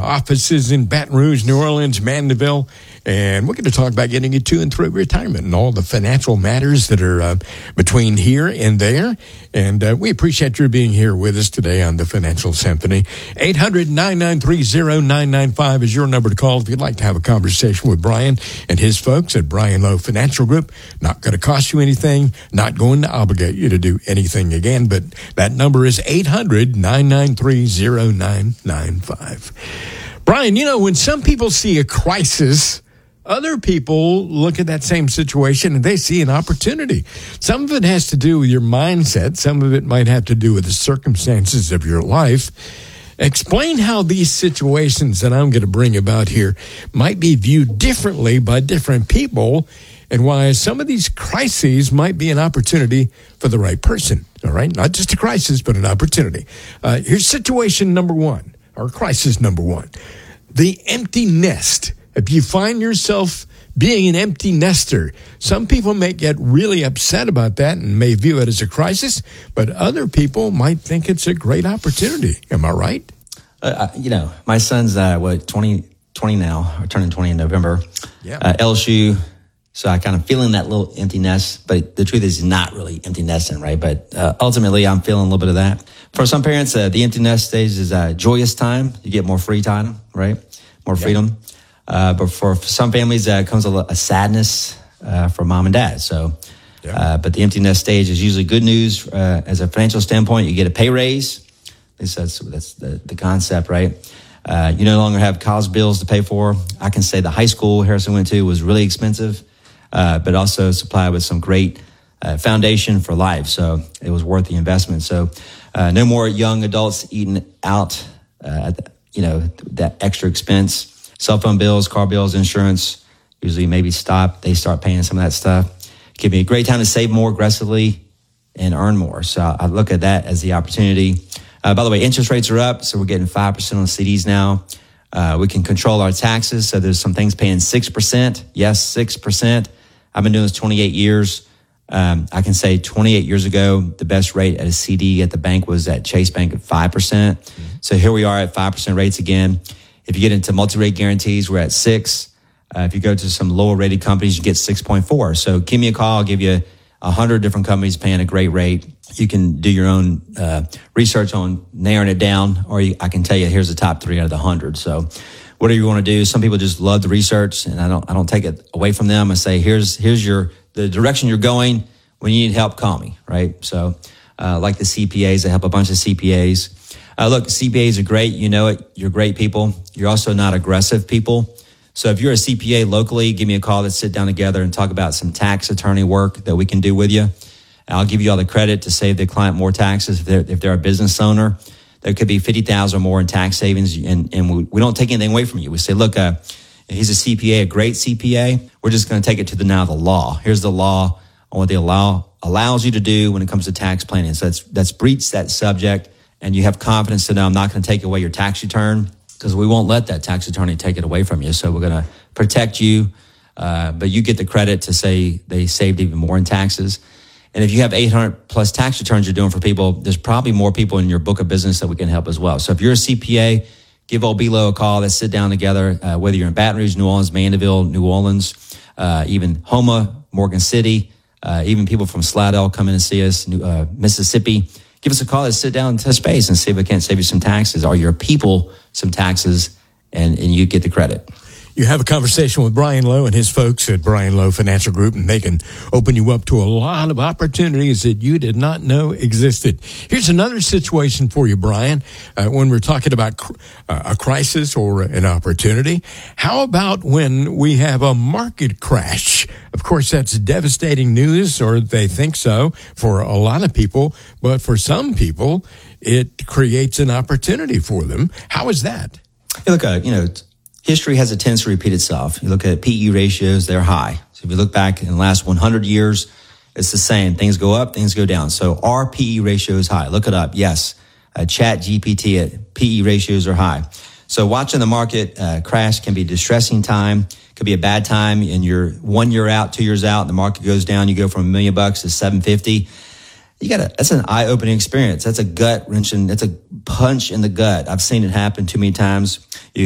offices in Baton Rouge, New Orleans, Mandeville. And we're going to talk about getting you to and through retirement and all the financial matters that are between here and there. And we appreciate your being here with us today on the Financial Symphony. 800-993-0995 is your number to call if you'd like to have a conversation with Brian and his folks at Brian Lowe Financial Group. Not going to cost you anything, not going to obligate you to do anything again, but that number is 800-993-0995. Brian, you know, when some people see a crisis, other people look at that same situation and they see an opportunity. Some of it has to do with your mindset. Some of it might have to do with the circumstances of your life. Explain how these situations that I'm going to bring about here might be viewed differently by different people and why some of these crises might be an opportunity for the right person. All right? Not just a crisis, but an opportunity. Here's situation number one, or crisis number one. The empty nest. If you find yourself being an empty nester, some people may get really upset about that and may view it as a crisis, but other people might think it's a great opportunity. Am I right? You know, my son's 20 now, or turning 20 in November. Yeah. LSU, so I kind of feeling that little empty nest, but the truth is he's not really empty nesting, right? But ultimately, I'm feeling a little bit of that. For some parents, the empty nest stage is a joyous time. You get more free time, right? More freedom. But for some families, comes a sadness for mom and dad. So, but the empty nest stage is usually good news as a financial standpoint. You get a pay raise. At least that's the concept, right? You no longer have college bills to pay for. I can say the high school Harrison went to was really expensive, but also supplied with some great foundation for life. So it was worth the investment. So no more young adults eating out, that extra expense. Cell phone bills, car bills, insurance, usually maybe they start paying some of that stuff. Give me a great time to save more aggressively and earn more. So I look at that as the opportunity. By the way, interest rates are up, so we're getting 5% on CDs now. We can control our taxes, so there's some things paying 6%. Yes, 6%. I've been doing this 28 years. I can say 28 years ago, the best rate at a CD at the bank was at Chase Bank at 5%. So here we are at 5% rates again. If you get into multi-rate guarantees, we're at 6. If you go to some lower-rated companies, you get 6.4. So give me a call. I'll give you 100 different companies paying a great rate. You can do your own research on narrowing it down, or I can tell you here's the top 3 out of the 100. So whatever you want to do. Some people just love the research, and I don't take it away from them. I say here's the direction you're going. When you need help, call me. Right. So like the CPAs, I help a bunch of CPAs. Look, CPAs are great. You know it. You're great people. You're also not aggressive people. So if you're a CPA locally, give me a call. Let's sit down together and talk about some tax attorney work that we can do with you. I'll give you all the credit to save the client more taxes. If they're a business owner, there could be $50,000 or more in tax savings, and we don't take anything away from you. We say, look, he's a CPA, a great CPA. We're just going to take it to the law. Here's the law on what the law allows you to do when it comes to tax planning. So that's breached that subject. And you have confidence to know I'm not going to take away your tax return because we won't let that tax attorney take it away from you. So we're going to protect you, but you get the credit to say they saved even more in taxes. And if you have 800 plus tax returns you're doing for people, there's probably more people in your book of business that we can help as well. So if you're a CPA, give Old Belo a call. Let's sit down together, whether you're in Baton Rouge, New Orleans, Mandeville, New Orleans, even Houma, Morgan City, even people from Slidell come in and see us, Mississippi. Give us a call. Let's sit down and touch base and see if we can't save you some taxes or your people some taxes, and you get the credit. You have a conversation with Brian Lowe and his folks at Brian Lowe Financial Group, and they can open you up to a lot of opportunities that you did not know existed. Here's another situation for you, Brian, when we're talking about a crisis or an opportunity. How about when we have a market crash? Of course, that's devastating news, or they think so, for a lot of people, but for some people, it creates an opportunity for them. How is that? Hey, look, history has a tendency to repeat itself. You look at PE ratios, they're high. So if you look back in the last 100 years, it's the same. Things go up, things go down. So our PE ratio is high. Look it up. Yes. Chat GPT, PE ratios are high. So watching the market crash can be a distressing time. Could be a bad time, and you're 1 year out, 2 years out, the market goes down. You go from $1 million to $750. That's an eye-opening experience. That's a gut-wrenching, that's a punch in the gut. I've seen it happen too many times.